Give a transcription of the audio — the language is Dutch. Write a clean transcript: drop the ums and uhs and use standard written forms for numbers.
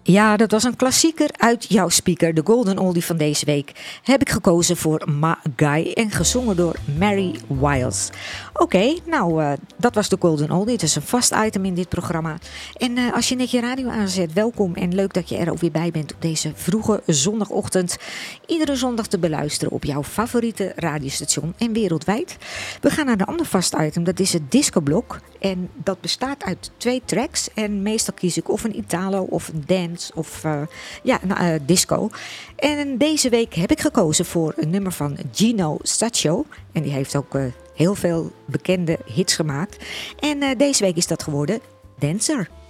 Ja, dat was een klassieker uit jouw speaker, de Golden Oldie van deze week. Heb ik gekozen voor Ma Guy en gezongen door Mary Wiles. Oké, dat was de Golden Oldie. Het is een vast item in dit programma. En als je net je radio aanzet, welkom en leuk dat je er ook weer bij bent op deze vroege zondagochtend. Iedere zondag te beluisteren op jouw favoriete radiostation en wereldwijd. We gaan naar een ander vast item, dat is het discoblok. En dat bestaat uit 2 tracks en meestal kies ik of een Italo of een dance of disco. En deze week heb ik gekozen voor een nummer van Gino Staccio. En die heeft ook heel veel bekende hits gemaakt. En deze week is dat geworden Dancer.